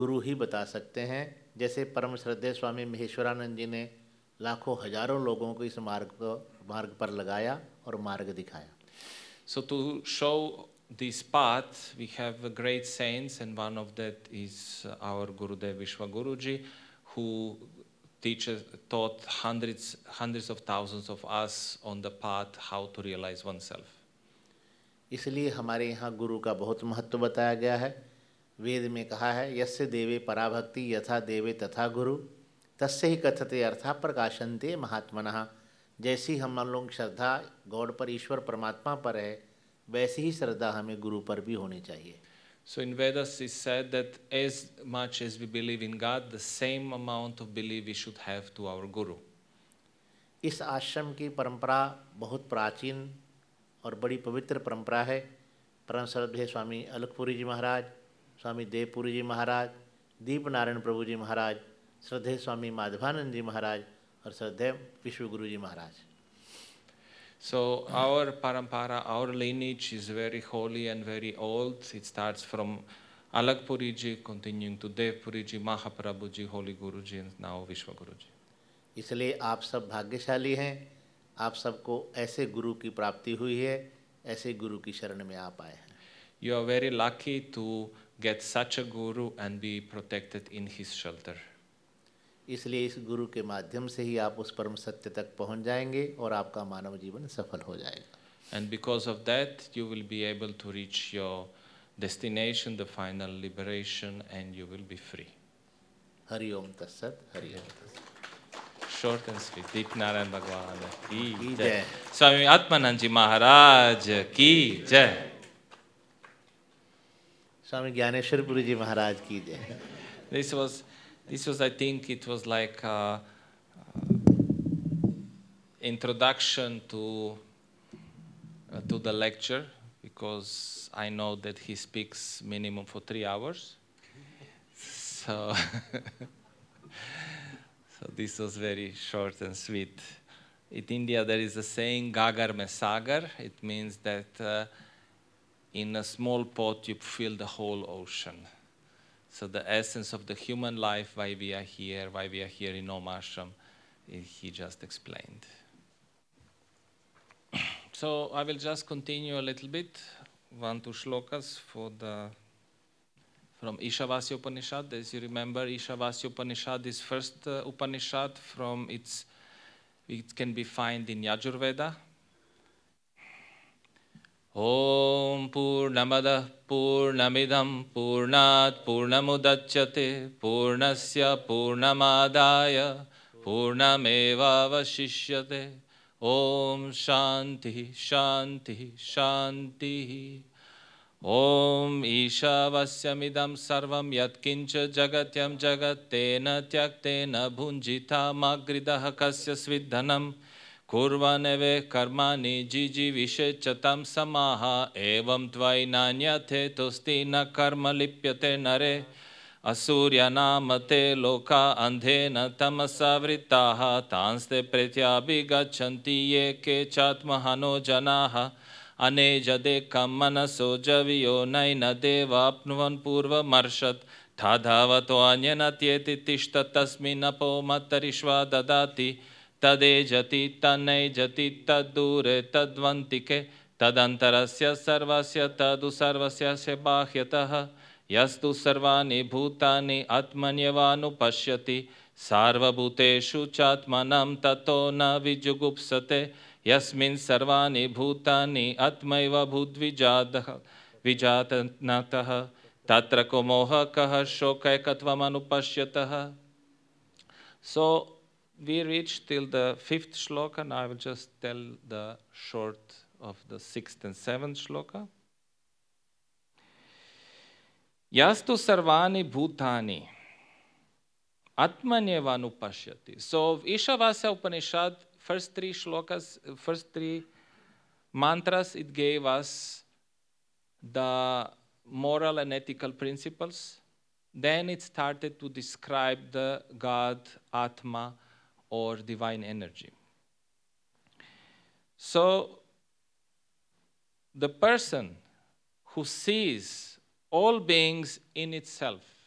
गुरु ही बता सकते हैं। जैसे परम श्रद्धेय स्वामी महेश्वरानंद जी ने लाखों हजारों लोगों को इस मार्ग पर लगाया और मार्ग दिखाया। So to show this path, we have great saints, and one of that is our Gurudev Vishwaguruji, who taught hundreds of thousands of us on the path how to realize oneself. इसलिए हमारे यहाँ गुरु का बहुत महत्व बताया गया है। वेद में कहा है, यस्य देवे पराभक्ति यथा देवे तथा गुरु तस्य ही कथते अर्था प्रकाशन्ते महात्मनः। जैसी हम लोग श्रद्धा गॉड पर, ईश्वर परमात्मा पर है, वैसी ही श्रद्धा हमें गुरु पर भी होनी चाहिए। So in Vedas is said that as much as we believe in God, the same amount of belief we should have to our Guru. इस आश्रम की परंपरा बहुत प्राचीन और बड़ी पवित्र परंपरा है। परम श्रद्धेय स्वामी अलखपुरी जी महाराज, स्वामी देवपुरी जी महाराज, दीप नारायण प्रभु जी महाराज, श्रद्धेय स्वामी माधवानंद जी महाराज और श्रद्धेय विश्वगुरु जी महाराज। So our parampara, our lineage is very holy and very old. It starts from Alakpuri ji, continuing to Devpuri ji, Mahaprabhu ji, Holy Guru ji, and now Vishwaguru ji. इसलिए आप सब भाग्यशाली हैं। आप सबको ऐसे गुरु की प्राप्ति हुई है, ऐसे गुरु की शरण में आप आए हैं। You are very lucky to get such a guru and be protected in his shelter. इसलिए इस गुरु के माध्यम से ही आप उस परम सत्य तक पहुंच जाएंगे और आपका मानव जीवन सफल हो जाएगा। And because of that, you will be able to reach your destination, the final liberation, and you will be free. Hari ओम तत्सत, हरि ओम तत्सत। Short and sweet. Deep Narayan Bhagwan ki की jai. जय। Swami Atmanand ji Maharaj ki jai. स्वामी ज्ञानेश्वर पुरी जी महाराज की जय। This was, I think, it was like introduction to the lecture, because I know that he speaks minimum for 3 hours. So, so this was very short and sweet. In India, there is a saying, "Gagar mein sagar." It means that in a small pot you fill the whole ocean. So the essence of the human life, why we are here in Om Ashram, he just explained. So I will just continue a little bit, 1-2 shlokas from Ishavasya Upanishad. As you remember, Ishavasya Upanishad is first Upanishad it can be found in Yajurveda. Om Purnamada Purnamidam Purnat Purnamudachyate Purnasya Purnamadaya Purnameva Vashishyate. Om Shanti Shanti Shanti. Om Ishavasyamidam Sarvam Yatkincha Jagatyam Jagatena Tyaktena Bhunjita Magridaha Kasya Svidhanam Kurvaneve Karmani Jiji Vishechatam Samaha Evam Tvainanyate Tostina Karma Lipyate Nare Asurya Namate Loka Andhena Tamasavritaha Tanste Pretyabhi Gachanti Ye Ke Chatmahano Janaha Anejade Kamanaso Javiyo Naina Devapnuvan Purva Marshat Tadhavato Anyanatieti Tishta Tasminapo Matarishva Dadati Tadejati Tanejati Tadure Tadvantike Tadantarasya Sarvasya Tadu Sarvasya Sebhahyataha Yastu Sarvani Bhutani Atmanyavanu Pashyati Sarvabhuteshu Chatmanam Tato Na Vijugupsate Yasmin Sarvani Bhutani Atmaiva Bhudvijatanataha Tatra Komoha Kaha Shokai Katvamanupashyataha. So we reached till the 5th shloka. Now I will just tell the short of the 6th and 7th shloka. Yastu Sarvani Bhutani Atmanyevanu Pashyati. So Ishavasya Upanishad, first 3 shlokas, first 3 mantras, it gave us the moral and ethical principles. Then it started to describe the God, Atma, or divine energy. So the person who sees all beings in itself